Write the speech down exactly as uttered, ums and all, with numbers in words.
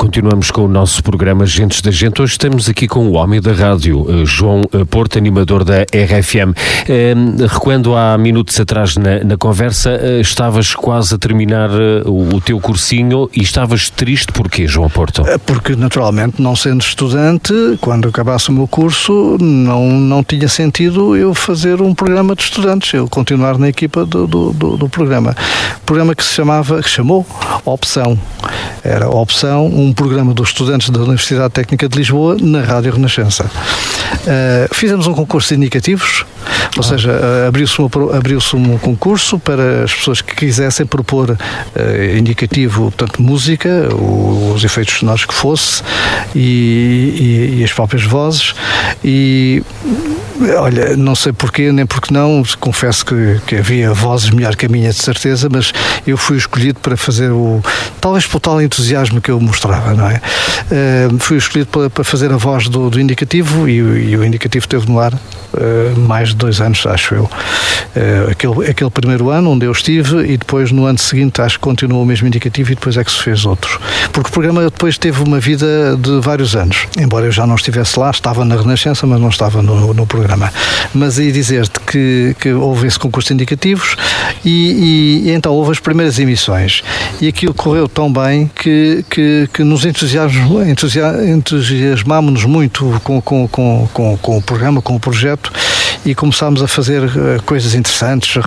continuamos com o nosso programa Gentes da Gente. Hoje estamos aqui com o homem da rádio, João Porto, animador da R F M. Recuando há minutos atrás na, na conversa, estavas quase a terminar o, o teu cursinho e estavas triste. Porquê, João Porto? Porque, naturalmente, não sendo estudante, quando acabasse o meu curso, não, não tinha sentido eu fazer um programa de estudantes, eu continuar na equipa do, do, do, do programa. Programa que se chamava, que chamou Opção. Era Opção, um programa dos estudantes da Universidade Técnica de Lisboa na Rádio Renascença. Uh, fizemos um concurso de indicativos, ou ah. seja, uh, abriu-se, uma, abriu-se um concurso para as pessoas que quisessem propor uh, indicativo, portanto, música, o, os efeitos sonoros que fosse e, e, e as próprias vozes. E olha, não sei porquê, nem porque não, confesso que, que havia vozes melhor que a minha, de certeza, mas eu fui escolhido para fazer o, talvez por tal entusiasmo que eu mostrava, não é? Uh, fui escolhido para, para fazer a voz do, do indicativo e, e o indicativo teve no ar uh, mais de dois anos, acho eu. Uh, aquele, aquele primeiro ano onde eu estive e depois no ano seguinte acho que continuou o mesmo indicativo e depois é que se fez outro. Porque o programa depois teve uma vida de vários anos, embora eu já não estivesse lá, estava na Renascença, mas não estava no, no programa. Mas aí dizer-te que, que houve esse concurso de indicativos e, e, e então houve as primeiras emissões e aquilo correu tão bem que, que, que nos entusiasmamos, entusiasmámos-nos muito com, com, com, com, com o programa, com o projeto e começámos a fazer coisas interessantes.